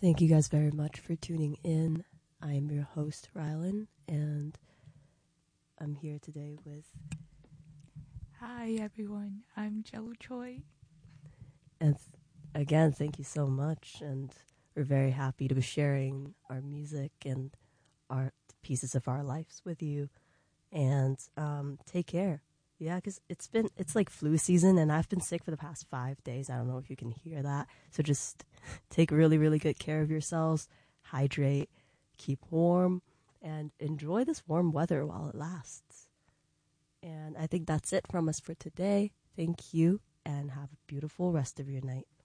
Thank you guys very much for tuning in. I am your host, Rylan, and I'm here today with. Hi everyone, I'm Jello Choi. And again, thank you so much. And we're very happy to be sharing our music and our pieces of our lives with you. And take care. Yeah, because it's like flu season, and I've been sick for the past 5 days. I don't know if you can hear that. So just take really, really good care of yourselves, hydrate, keep warm, and enjoy this warm weather while it lasts. And I think that's it from us for today. Thank you, and have a beautiful rest of your night.